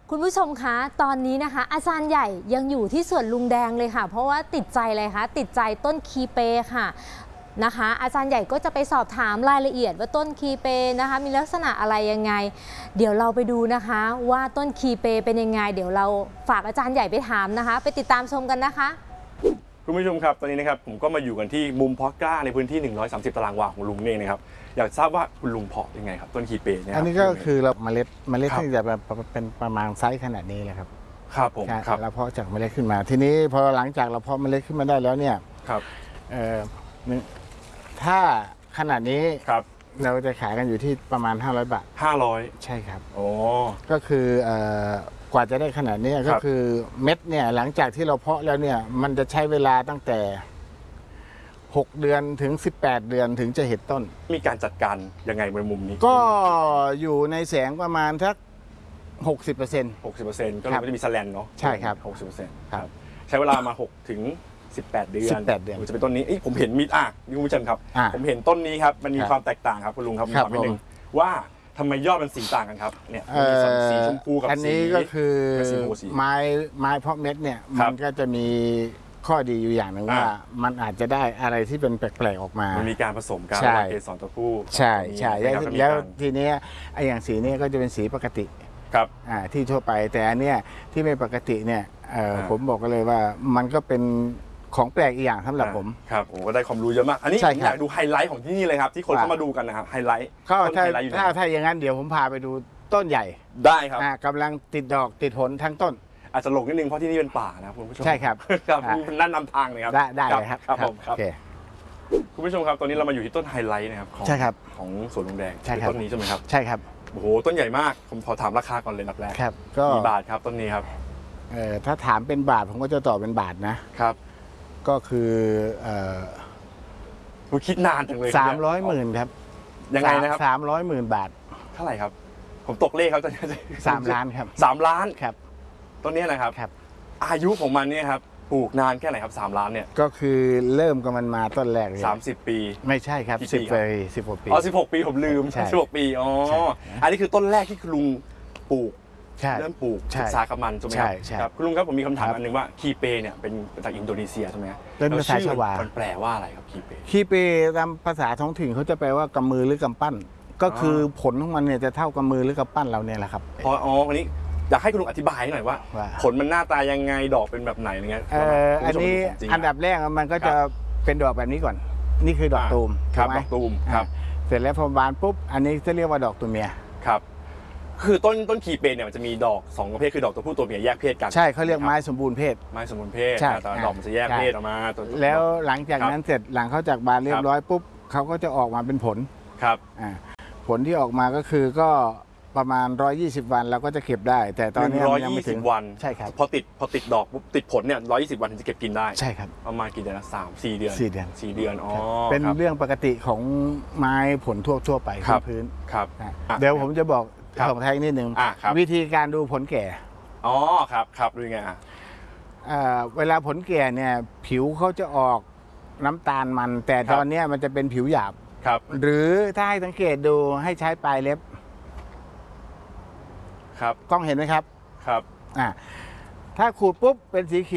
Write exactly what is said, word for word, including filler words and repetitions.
คุณผู้ชมคะตอนนี้นะคะอาจารย์ใหญ่ยังอยู่ที่สวนลุงแดงเลยค่ะเพราะว่าติดใจอะไรคะติดใจต้นคีเปค่ะนะคะอาจารย์ใหญ่ก็จะไปสอบถามรายละเอียดว่าต้นคีเปนะคะมีลักษณะอะไรยังไงเดี๋ยวเราไปดูนะคะว่าต้นคีเปเป็นยังไงเดี๋ยวเราฝากอาจารย์ใหญ่ไปถามนะคะไปติดตามชมกันนะคะคุณผู้ชมครับตอนนี้นะครับผมก็มาอยู่กันที่มุมเพาะกล้าในพื้นที่หนึ่งร้อยสามสิบตารางวาของลุงเองนะครับอยากทราบว่าคุณลุงเพาะยังไงครับต้นคีเปเนี่ยอันนี้ก็คือเราเมล็ดเมล็ดที่จะเป็นประมาณไซส์ขนาดนี้เลยครับครับผมครับเราเพาะจากเมล็ดขึ้นมาทีนี้พอหลังจากเราเพาะเมล็ดขึ้นมาได้แล้วเนี่ยครับเอ่อถ้าขนาดนี้ครับเราจะขายกันอยู่ที่ประมาณห้าร้อยบาทห้าร้อยใช่ครับโอ้ก็คือเอ่อกว่าจะได้ขนาดนี้ก็คือเม็ดเนี่ยหลังจากที่เราเพาะแล้วเนี่ยมันจะใช้เวลาตั้งแต่หกเดือนถึงสิบแปดเดือนถึงจะเห็นต้นมีการจัดการยังไงในมุมนี้ก็อยู่ในแสงประมาณสักหกสิบเปอร์เซ็นต์หกสิบเปอร์เซ็นต์ก็เลยจะมีแสแลนเนาะใช่ครับหกสิบเปอร์เซ็นต์ครับใช้เวลามาหกถึงสิบแปดเดือนสิบแปดเดือนจะเป็นต้นนี้ผมเห็นมีอ่ะคุณผู้ชมครับผมเห็นต้นนี้ครับมันมีความแตกต่างครับคุณลุงครับมีความนิดนึงว่าทำไมยอดมันสีต่างกันครับเนี่ยมีสีชมพูกับสีอันนี้ก็คือไม้ไม้เพาะเม็ดเนี่ยมันก็จะมีข้อดีอยู่อย่างหนึ่งว่ามันอาจจะได้อะไรที่เป็นแปลกๆออกมามันมีการผสมกันระหว่างเกสรตัวผู้ใช่ใช่แล้วทีนี้ไอ้อย่างสีนี้ก็จะเป็นสีปกติครับอ่าที่ทั่วไปแต่อันเนี้ยที่ไม่ปกติเนี่ยผมบอกกันเลยว่ามันก็เป็นของแปลกอีกอย่างสำหรับผมครับผมก็ได้ความรู้เยอะมากอันนี้ผมอยากดูไฮไลท์ของที่นี่เลยครับที่คนเข้ามาดูกันนะครับไฮไลท์ก็ถ้าถ้าถ้าอย่างนั้นเดี๋ยวผมพาไปดูต้นใหญ่ได้ครับกำลังติดดอกติดผลทั้งต้นอาจจะหลงนิดนึงเพราะที่นี่เป็นป่านะคุณผู้ชมใช่ครับครับนั่นนำทางเลยครับได้ได้เลยครับครับผมครับคุณผู้ชมครับตอนนี้เรามาอยู่ที่ต้นไฮไลท์นะครับของใช่ครับของสวนลุงแดงต้นนี้ใช่ไหมครับใช่ครับโอ้โหต้นใหญ่มากผมขอถามราคาก่อนเลยนับแรกครับก็กี่บาทครับต้นนี้ครับเอ่อถ้าถามเป็นบาทผมก็จะตอบเป็นบาทนะครับก็คือเอ่อผมคิดนานจังเลยสามร้อยหมื่นครับยังไงนะครับสามร้อยหมื่นบาทเท่าไหร่ครับผมตกเลขครับตอนนี้สามล้านครับสามล้านครับต้นนี้นะครับครับอายุของมันเนี่ยครับปลูกนานแค่ไหนครับสามล้านเนี่ยก็คือเริ่มกับมันมาต้นแรกเลยสามสิบปีไม่ใช่ครับสิบปีสิบหกปีอ๋อสิบหกปีผมลืมสิบหกปีอ๋ออันนี้คือต้นแรกที่คุณลุงปลูกเริ่มปลูกศึกษากับมันใช่ไหมครับคุณลุงครับผมมีคำถามอันนึงว่าคีเปเนี่ยเป็นจากอินโดนีเซียใช่ไหมเป็นภาษาชวามันแปลว่าอะไรครับคีเปคีเปตามภาษาท้องถิ่นเขาจะแปลว่ากำมือหรือกำปั้นก็คือผลของมันเนี่ยจะเท่ากำมือหรือกำปั้นเราเนี่ยแหละครับพออ๋อวันนี้อยากให้คุณลุงอธิบายหน่อยว่าผลมันหน้าตายังไงดอกเป็นแบบไหนอย่างเงี้ยเอออันนี้อันดับแรกมันก็จะเป็นดอกแบบนี้ก่อนนี่คือดอกตูมครับดอกตูมครับเสร็จแล้วพอบานปุ๊บอันนี้จะเรียกว่าดอกตัวเมียครับคือต้นต้นคีเปเนี่ยมันจะมีดอกสองประเภทคือดอกตัวผู้ตัวเมียแยกเพศกันใช่เขาเรียกไม้สมบูรณ์เพศไม้สมบูรณ์เพศแต่ดอกมันจะแยกเพศออกมาแล้วหลังจากนั้นเสร็จหลังเขาจากบานเรียบร้อยปุ๊บเขาก็จะออกมาเป็นผลครับผลที่ออกมาก็คือก็ประมาณหนึ่งร้อยยี่สิบวันเราก็จะเก็บได้แต่ตอนนี้ยังไม่ถึงวันใช่ครับพอติดพอติดดอกปุ๊บติดผลเนี่ยหนึ่งร้อยยี่สิบวันถึงจะเก็บกินได้ใช่ครับประมาณกี่เดือนนะสามสี่เดือนสี่เดือนสี่เดือนอ๋อเป็นเรื่องปกติของไม้ผลทั่วทั่วไปพื้นครับเดี๋ยวผมจะบอกของไทยนิดนึงวิธีการดูผลแก่อ๋อครับครับดูยังไงอ่ะเวลาผลแก่เนี่ยผิวเขาจะออกน้ำตาลมันแต่ตอนนี้มันจะเป็นผิวหยาบครับหรือถ้าให้สังเกตดูให้ใช้ปลายเล็บครับกล้องเห็นไหมครับครับอ่าถ้าขูดปุ๊บเป็นสีเขียว